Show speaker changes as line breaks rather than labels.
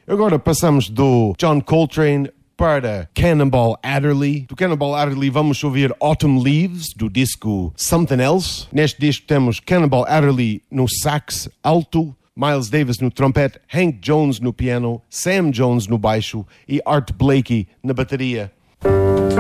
Agora passamos do John Coltrane para Cannonball Adderley. Do Cannonball Adderley vamos ouvir Autumn Leaves, do disco Something Else. Neste disco temos Cannonball Adderley no sax alto, Miles Davis no trompete, Hank Jones no piano, Sam Jones no baixo e Art Blakey na bateria.